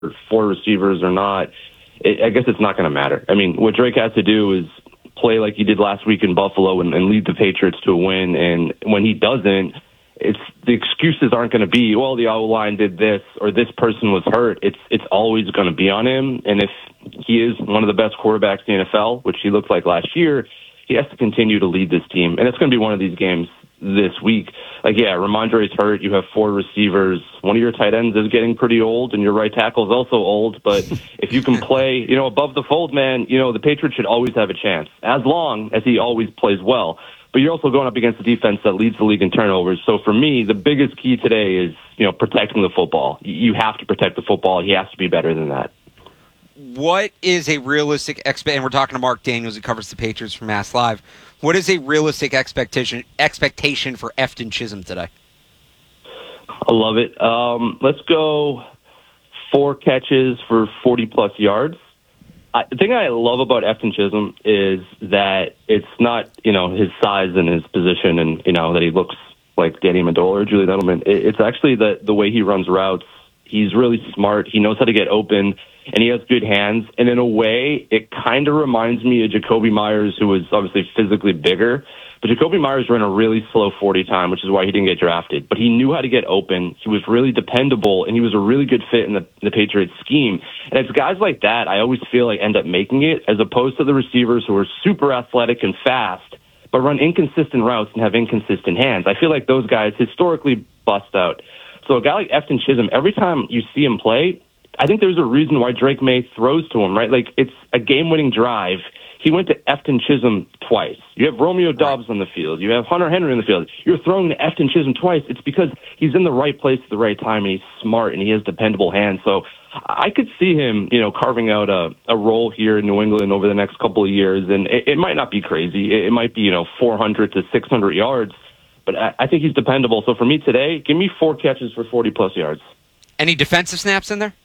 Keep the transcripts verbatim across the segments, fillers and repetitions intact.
four receivers or not, it, I guess it's not going to matter. I mean, what Drake has to do is play like he did last week in Buffalo and, and lead the Patriots to a win. And when he doesn't, it's the excuses aren't going to be, well, the O-line did this or this person was hurt. It's it's always going to be on him. And if he is one of the best quarterbacks in the N F L, which he looked like last year, he has to continue to lead this team. And it's going to be one of these games this week. Like, yeah, Ramondre's hurt. You have four receivers. One of your tight ends is getting pretty old, and your right tackle is also old. But if you can play, you know, above the fold, man, you know, the Patriots should always have a chance, as long as he always plays well. But you're also going up against a defense that leads the league in turnovers. So for me, the biggest key today is, you know, protecting the football. You have to protect the football. He has to be better than that. What is a realistic expect? And we're talking to Mark Daniels, who covers the Patriots for Mass Live. What is a realistic expectation expectation for Efton Chisholm today? I love it. Um, let's go four catches for forty plus yards. I, the thing I love about Efton Chisholm is that it's not, you know, his size and his position and, you know, that he looks like Danny Amendola or Julian Edelman. It, it's actually the, the way he runs routes. He's really smart. He knows how to get open, and he has good hands. And in a way, it kind of reminds me of Jacoby Myers, who was obviously physically bigger. But Jacoby Myers ran a really slow forty time, which is why he didn't get drafted. But he knew how to get open. He was really dependable, and he was a really good fit in the, the Patriots scheme. And it's guys like that I always feel like end up making it, as opposed to the receivers who are super athletic and fast, but run inconsistent routes and have inconsistent hands. I feel like those guys historically bust out. So a guy like Efton Chisholm, every time you see him play, I think there's a reason why Drake May throws to him, right? Like, it's a game-winning drive. He went to Efton Chisholm twice. You have Romeo Doubs on the field. You have Hunter Henry on the field. You're throwing to Efton Chisholm twice. It's because he's in the right place at the right time, and he's smart, and he has dependable hands. So I could see him, you know, carving out a, a role here in New England over the next couple of years, and it, it might not be crazy. It, it might be, you know, four hundred to six hundred yards, but I, I think he's dependable. So for me today, give me four catches for forty-plus yards. Any defensive snaps in there?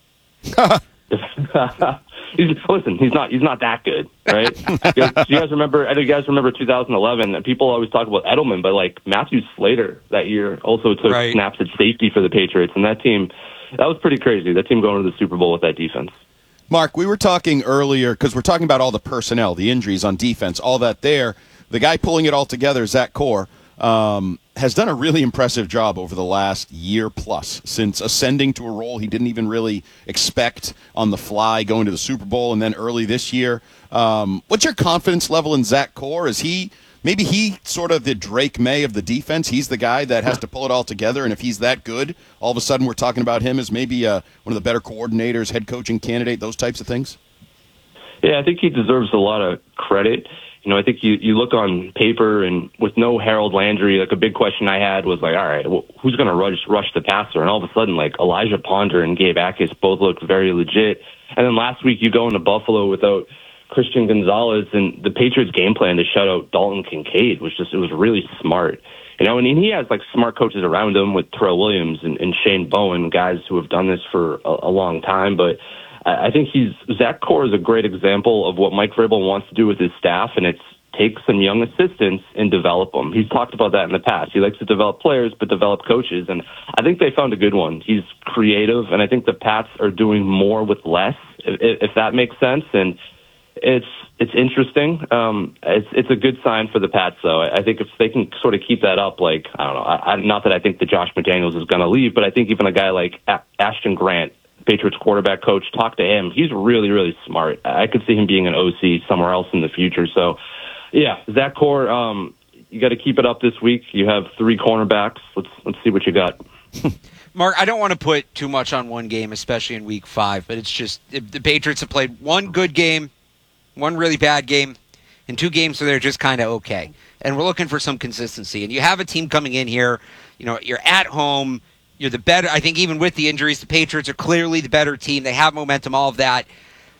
he's, listen, he's not he's not that good, right? you, guys, you guys remember? I know you guys remember two thousand eleven, and people always talk about Edelman, but like Matthew Slater that year also took right. snaps at safety for the Patriots, and that team, that was pretty crazy. That team going to the Super Bowl with that defense. Mark, we were talking earlier because we're talking about all the personnel, the injuries on defense, all that there. The guy pulling it all together, Zach Core, um, has done a really impressive job over the last year plus since ascending to a role he didn't even really expect on the fly, going to the Super Bowl, and then early this year. Um, what's your confidence level in Zach Core? Is he maybe he sort of the Drake May of the defense? He's the guy that has to pull it all together, and if he's that good, all of a sudden we're talking about him as maybe uh, one of the better coordinators, head coaching candidate, those types of things? Yeah, I think he deserves a lot of credit. You know, I think you, you look on paper, and with no Harold Landry, like a big question I had was like, all right, well, who's going to rush rush the passer? And all of a sudden, like Elijah Ponder and Gabe Akis both looked very legit. And then last week you go into Buffalo without Christian Gonzalez, and the Patriots' game plan to shut out Dalton Kincaid was just, it was really smart. You know, and he has like smart coaches around him with Terrell Williams and, and Shane Bowen, guys who have done this for a, a long time, but I think he's Zach Core is a great example of what Mike Vrabel wants to do with his staff, and it's take some young assistants and develop them. He's talked about that in the past. He likes to develop players, but develop coaches, and I think they found a good one. He's creative, and I think the Pats are doing more with less, if, if that makes sense. And it's it's interesting. Um, it's it's a good sign for the Pats, though. I think if they can sort of keep that up, like I don't know, I, I, not that I think that Josh McDaniels is going to leave, but I think even a guy like a- Ashton Grant, Patriots quarterback coach, talk to him. He's really, really smart. I could see him being an O C somewhere else in the future. So, yeah, Zach Core, um, you got to keep it up this week. You have three cornerbacks. Let's let's see what you got. Mark, I don't want to put too much on one game, especially in week five, but it's just the Patriots have played one good game, one really bad game, and two games where they're just kind of okay. And we're looking for some consistency. And you have a team coming in here, you know, you're at home. You're the better. I think even with the injuries, the Patriots are clearly the better team. They have momentum, all of that.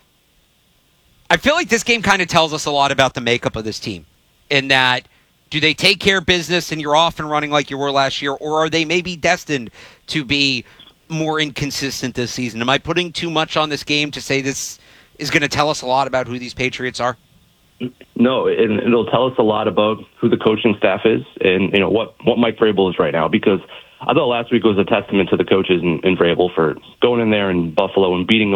I feel like this game kind of tells us a lot about the makeup of this team. In that, do they take care of business and you're off and running like you were last year, or are they maybe destined to be more inconsistent this season? Am I putting too much on this game to say this is going to tell us a lot about who these Patriots are? No, and it'll tell us a lot about who the coaching staff is and, you know, what, what Mike Vrabel is right now, because I thought last week was a testament to the coaches in, in Vrabel for going in there in Buffalo and beating